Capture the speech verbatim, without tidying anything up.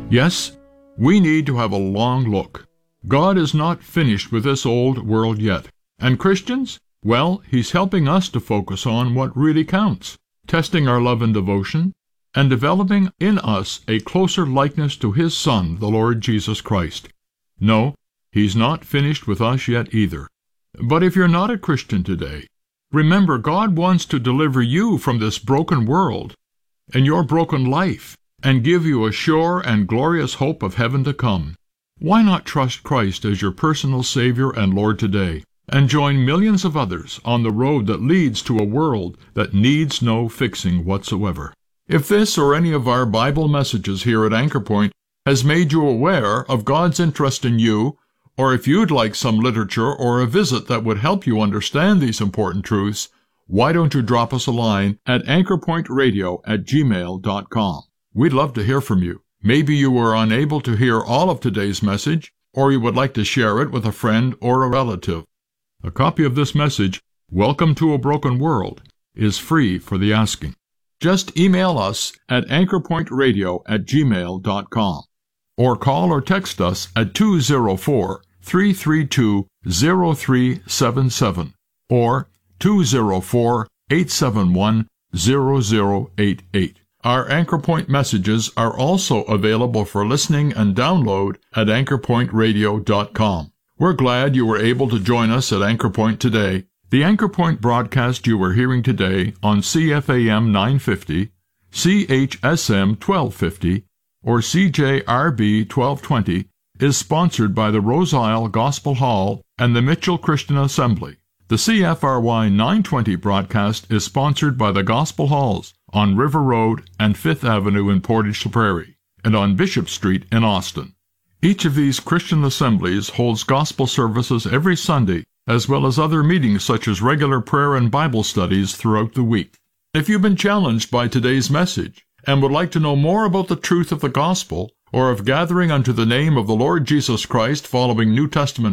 Yes, we need to have a long look. God is not finished with this old world yet. And Christians? Well, He's helping us to focus on what really counts, testing our love and devotion, and developing in us a closer likeness to His Son, the Lord Jesus Christ. No, He's not finished with us yet either. But if you're not a Christian today, remember God wants to deliver you from this broken world and your broken life, and give you a sure and glorious hope of heaven to come. Why not trust Christ as your personal Savior and Lord today, and join millions of others on the road that leads to a world that needs no fixing whatsoever? If this or any of our Bible messages here at Anchor Point has made you aware of God's interest in you, or if you'd like some literature or a visit that would help you understand these important truths, why don't you drop us a line at anchorpointradio at gmail dot com. We'd love to hear from you. Maybe you were unable to hear all of today's message, or you would like to share it with a friend or a relative. A copy of this message, Welcome to a Broken World, is free for the asking. Just email us at anchorpointradio at gmail dot com, or call or text us at two oh four, three three two, oh three seven seven, or two oh four, eight seven one, oh oh eight eight. Our Anchor Point messages are also available for listening and download at anchor point radio dot com. We're glad you were able to join us at Anchor Point today. The Anchor Point broadcast you were hearing today on C F A M nine fifty, C H S M twelve fifty, or C J R B twelve twenty is sponsored by the Rose Isle Gospel Hall and the Mitchell Christian Assembly. The C F R Y nine twenty broadcast is sponsored by the Gospel Halls on River Road and Fifth Avenue in Portage la Prairie, and on Bishop Street in Austin. Each of these Christian assemblies holds gospel services every Sunday, as well as other meetings such as regular prayer and Bible studies throughout the week. If you've been challenged by today's message and would like to know more about the truth of the gospel, or of gathering unto the name of the Lord Jesus Christ following New Testament